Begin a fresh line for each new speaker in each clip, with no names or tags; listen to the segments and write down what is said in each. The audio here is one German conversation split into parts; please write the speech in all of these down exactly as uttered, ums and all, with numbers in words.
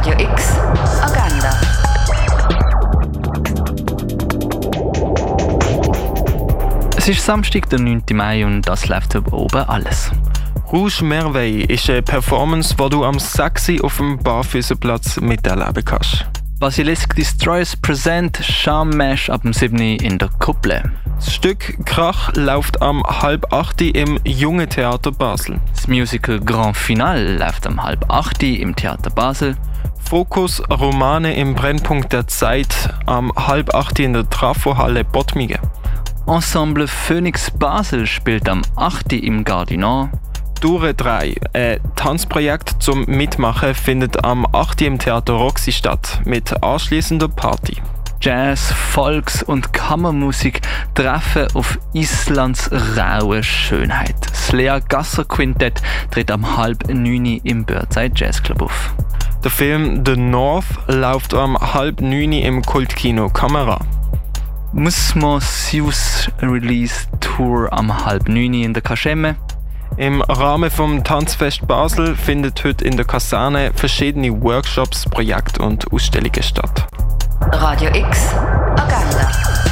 Radio X Agenda.
Es ist Samstag, der neunten Mai, und das läuft hier oben alles.
Rouge Merveille ist eine Performance, die du am sechs Uhr auf dem Barfüssenplatz miterleben kannst.
Basilisk Destroyers present Charme Mesh ab dem sieben Uhr in der Kuppel.
Das Stück Krach läuft am halb acht Uhr im Jungen Theater Basel.
Das Musical Grand Finale läuft am halb acht Uhr im Theater Basel.
Fokus Romane im Brennpunkt der Zeit am halb acht Uhr in der Trafohalle Bottmige.
Ensemble Phoenix Basel spielt am acht Uhr im Gardinor.
Dure drei, ein Tanzprojekt zum Mitmachen, findet am acht Uhr im Theater Roxy statt, mit anschließender Party.
Jazz, Volks- und Kammermusik treffen auf Islands raue Schönheit. Das Lea Gasser Quintett tritt am halb neun Uhr im Birdseye Jazzclub auf.
Der Film The North läuft am halb neun Uhr im Kultkino Kamera.
Musmo Sius Release Tour am halb neun Uhr in der Kaschemme.
Im Rahmen vom Tanzfest Basel findet heute in der Kaserne verschiedene Workshops, Projekte und Ausstellungen statt.
Radio X Agenda.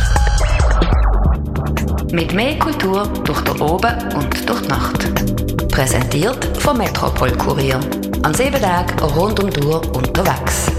Mit mehr Kultur durch den Oben und durch die Nacht. Präsentiert vom Metropol Kurier. An sieben Tagen rund um die Uhr unterwegs.